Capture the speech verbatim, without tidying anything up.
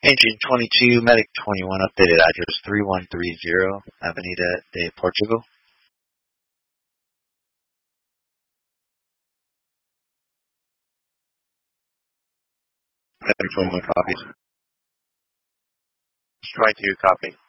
Engine twenty-two, Medic twenty-one, updated address three one three zero, Avenida de Portugal. Medic twenty-one, copies. twenty-two, copy.